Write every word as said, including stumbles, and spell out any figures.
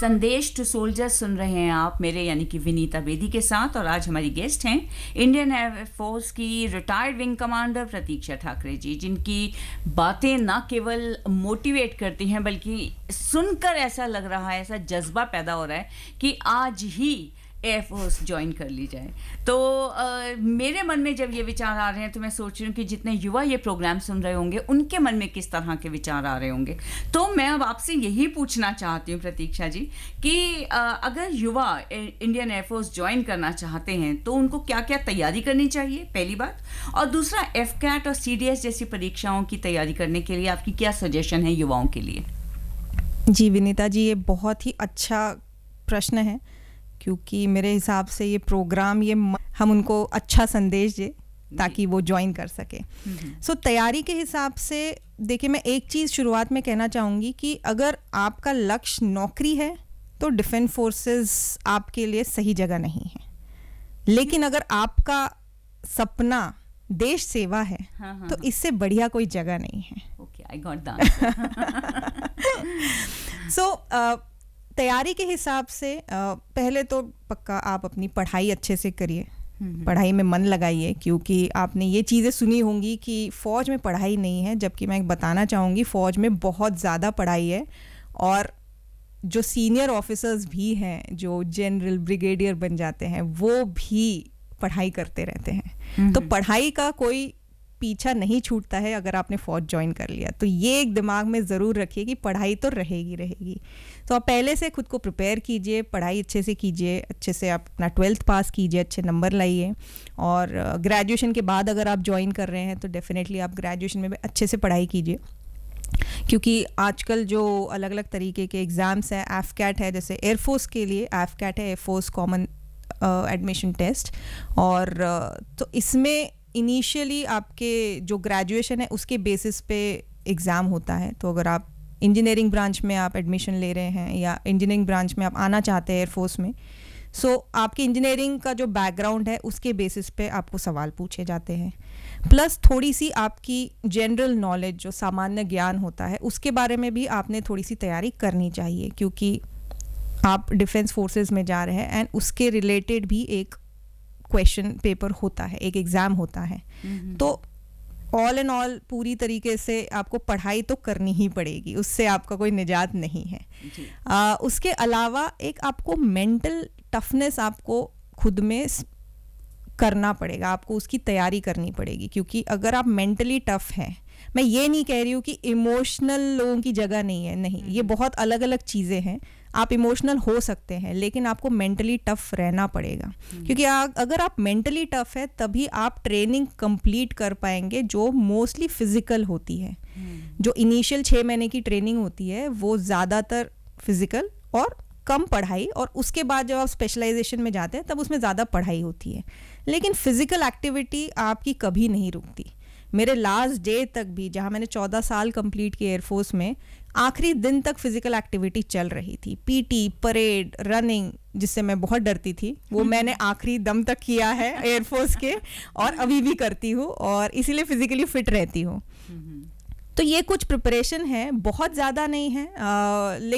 संदेश to soldiers सुन रहे हैं आप मेरे यानी कि विनीता बेदी के साथ, और आज हमारी गेस्ट हैं इंडियन एयरफोर्स की रिटायर्ड विंग कमांडर प्रतीक्षा ठाकरे जी, जिनकी बातें ना केवल मोटिवेट करती हैं बल्कि सुनकर ऐसा लग रहा है, ऐसा जज्बा पैदा हो रहा है कि आज ही एयरफोर्स ज्वाइन कर ली जाए। तो आ, मेरे मन में जब ये विचार आ रहे हैं तो मैं सोच रही हूँ कि जितने युवा ये प्रोग्राम सुन रहे होंगे उनके मन में किस तरह के विचार आ रहे होंगे। तो मैं अब आपसे यही पूछना चाहती हूँ प्रतीक्षा जी कि आ, अगर युवा इंडियन एयरफोर्स ज्वाइन करना चाहते हैं तो उनको क्या क्या तैयारी करनी चाहिए, पहली बात, और दूसरा एफ कैट और सी डी एस जैसी परीक्षाओं की तैयारी करने के लिए आपकी क्या सजेशन है युवाओं के लिए? जी विनीता जी, ये बहुत ही अच्छा प्रश्न है, क्योंकि मेरे हिसाब से ये प्रोग्राम ये हम उनको अच्छा संदेश दे ताकि वो ज्वाइन कर सके। सो so, तैयारी के हिसाब से देखिए, मैं एक चीज़ शुरुआत में कहना चाहूँगी कि अगर आपका लक्ष्य नौकरी है तो डिफेंस फोर्सेस आपके लिए सही जगह नहीं है, लेकिन अगर आपका सपना देश सेवा है हाँ, हाँ, तो इससे बढ़िया कोई जगह नहीं है। Okay, I got that. सो तैयारी के हिसाब से पहले तो पक्का आप अपनी पढ़ाई अच्छे से करिए, पढ़ाई में मन लगाइए, क्योंकि आपने ये चीज़ें सुनी होंगी कि फ़ौज में पढ़ाई नहीं है, जबकि मैं बताना चाहूँगी फ़ौज में बहुत ज़्यादा पढ़ाई है। और जो सीनियर ऑफिसर्स भी हैं, जो जनरल ब्रिगेडियर बन जाते हैं, वो भी पढ़ाई करते रहते हैं। तो पढ़ाई का कोई पीछा नहीं छूटता है अगर आपने फ़ौज ज्वाइन कर लिया। तो ये एक दिमाग में ज़रूर रखिए कि पढ़ाई तो रहेगी रहेगी। तो आप पहले से खुद को प्रिपेयर कीजिए, पढ़ाई अच्छे से कीजिए, अच्छे से आप अपना ट्वेल्थ पास कीजिए, अच्छे नंबर लाइए। और ग्रेजुएशन के बाद अगर आप ज्वाइन कर रहे हैं तो डेफिनेटली आप ग्रेजुएशन में भी अच्छे से पढ़ाई कीजिए, क्योंकि आजकल जो अलग अलग तरीके के एग्ज़ाम्स हैं, एफ कैट है, जैसे एयरफोर्स के लिए एफ कैट है, एयरफोर्स कॉमन एडमिशन टेस्ट, और uh, तो इसमें इनिशियली आपके जो ग्रेजुएशन है उसके बेसिस पे एग्ज़ाम होता है। तो अगर आप इंजीनियरिंग ब्रांच में आप एडमिशन ले रहे हैं या इंजीनियरिंग ब्रांच में आप आना चाहते हैं एयरफोर्स में, सो so, आपकी इंजीनियरिंग का जो बैकग्राउंड है उसके बेसिस पे आपको सवाल पूछे जाते हैं, प्लस थोड़ी सी आपकी जनरल नॉलेज, जो सामान्य ज्ञान होता है, उसके बारे में भी आपने थोड़ी सी तैयारी करनी चाहिए, क्योंकि आप डिफेंस फोर्सेस में जा रहे हैं एंड उसके रिलेटेड भी एक क्वेश्चन पेपर होता है, एक एग्ज़ाम होता है। तो ऑल एंड ऑल पूरी तरीके से आपको पढ़ाई तो करनी ही पड़ेगी, उससे आपका कोई निजात नहीं है। आ, उसके अलावा एक आपको मेंटल टफनेस आपको खुद में करना पड़ेगा, आपको उसकी तैयारी करनी पड़ेगी, क्योंकि अगर आप मेंटली टफ हैं, मैं ये नहीं कह रही हूँ कि इमोशनल लोगों की जगह नहीं है, नहीं, ये बहुत अलग अलग चीज़ें हैं। आप इमोशनल हो सकते हैं लेकिन आपको मेंटली टफ रहना पड़ेगा, क्योंकि आ, अगर आप मेंटली टफ है तभी आप ट्रेनिंग कंप्लीट कर पाएंगे, जो मोस्टली फिजिकल होती है। जो इनिशियल छः महीने की ट्रेनिंग होती है वो ज़्यादातर फिजिकल और कम पढ़ाई, और उसके बाद जब आप स्पेशलाइजेशन में जाते हैं तब उसमें ज़्यादा पढ़ाई होती है, लेकिन फिजिकल एक्टिविटी आपकी कभी नहीं रुकती। मेरे लास्ट डे तक भी, जहाँ मैंने चौदह साल कंप्लीट किए एयरफोर्स में, आखिरी दिन तक फिजिकल एक्टिविटी चल रही थी। पीटी, परेड, रनिंग, जिससे मैं बहुत डरती थी, वो मैंने आखिरी दम तक किया है एयरफोर्स के, और अभी भी करती हूँ, और इसीलिए फिजिकली फिट रहती हूँ। तो ये कुछ प्रिपरेशन है, बहुत ज़्यादा नहीं है, आ,